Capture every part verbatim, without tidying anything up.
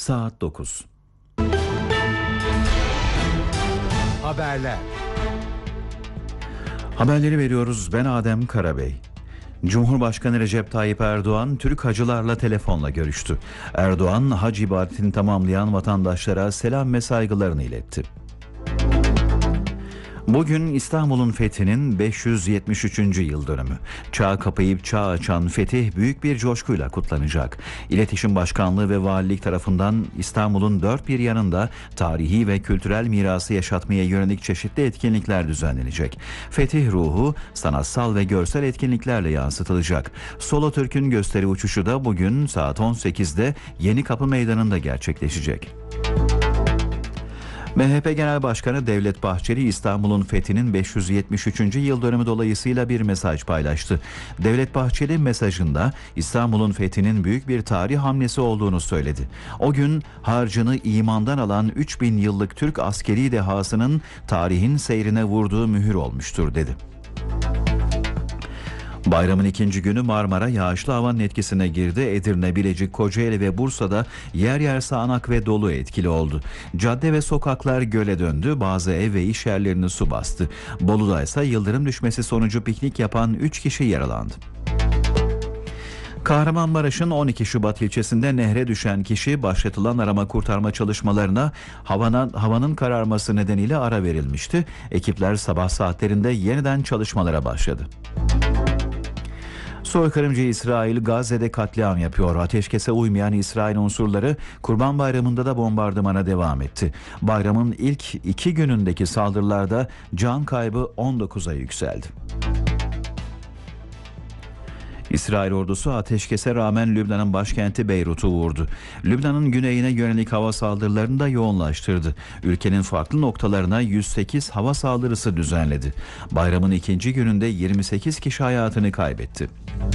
Saat dokuz. Haberler. Haberleri veriyoruz. Ben Adem Karabey. Cumhurbaşkanı Recep Tayyip Erdoğan Türk hacılarla telefonla görüştü. Erdoğan hac ibadetini tamamlayan vatandaşlara selam ve saygılarını iletti. Bugün İstanbul'un fethinin beş yüz yetmiş üçüncü yıl dönümü. Çağ kapayıp çağ açan fetih büyük bir coşkuyla kutlanacak. İletişim Başkanlığı ve Valilik tarafından İstanbul'un dört bir yanında tarihi ve kültürel mirası yaşatmaya yönelik çeşitli etkinlikler düzenlenecek. Fetih ruhu sanatsal ve görsel etkinliklerle yansıtılacak. Solo Türk'ün gösteri uçuşu da bugün saat on sekizde Yenikapı Meydanı'nda gerçekleşecek. M H P Genel Başkanı Devlet Bahçeli İstanbul'un fethinin beş yüz yetmiş üçüncü yıl dönümü dolayısıyla bir mesaj paylaştı. Devlet Bahçeli mesajında İstanbul'un fethinin büyük bir tarih hamlesi olduğunu söyledi. O gün harcını imandan alan üç bin yıllık Türk askeri dehasının tarihin seyrine vurduğu mühür olmuştur dedi. Bayramın ikinci günü Marmara yağışlı havanın etkisine girdi. Edirne, Bilecik, Kocaeli ve Bursa'da yer yer sağanak ve dolu etkili oldu. Cadde ve sokaklar göle döndü. Bazı ev ve iş yerlerini su bastı. Bolu'da ise yıldırım düşmesi sonucu piknik yapan üç kişi yaralandı. Kahramanmaraş'ın on iki Şubat ilçesinde nehre düşen kişi başlatılan arama kurtarma çalışmalarına havana, havanın kararması nedeniyle ara verilmişti. Ekipler sabah saatlerinde yeniden çalışmalara başladı. Soykırımcı İsrail Gazze'de katliam yapıyor. Ateşkese uymayan İsrail unsurları Kurban Bayramı'nda da bombardımana devam etti. Bayramın ilk iki günündeki saldırılarda can kaybı on dokuza yükseldi. İsrail ordusu ateşkese rağmen Lübnan'ın başkenti Beyrut'u vurdu. Lübnan'ın güneyine yönelik hava saldırılarını da yoğunlaştırdı. Ülkenin farklı noktalarına yüz sekiz hava saldırısı düzenledi. Bayramın ikinci gününde yirmi sekiz kişi hayatını kaybetti.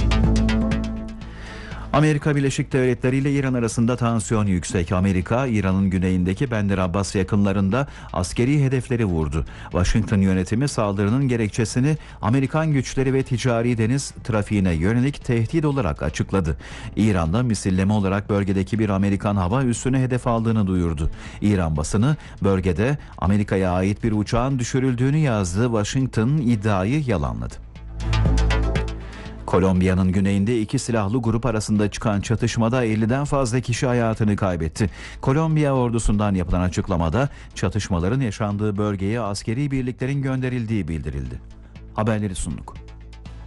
Amerika Birleşik Devletleri ile İran arasında tansiyon yüksek. Amerika, İran'ın güneyindeki Bender Abbas yakınlarında askeri hedefleri vurdu. Washington yönetimi saldırının gerekçesini Amerikan güçleri ve ticari deniz trafiğine yönelik tehdit olarak açıkladı. İran'da misilleme olarak bölgedeki bir Amerikan hava üssünü hedef aldığını duyurdu. İran basını bölgede Amerika'ya ait bir uçağın düşürüldüğünü yazdı. Washington iddiayı yalanladı. Kolombiya'nın güneyinde iki silahlı grup arasında çıkan çatışmada elliden fazla kişi hayatını kaybetti. Kolombiya ordusundan yapılan açıklamada çatışmaların yaşandığı bölgeye askeri birliklerin gönderildiği bildirildi. Haberleri sunduk.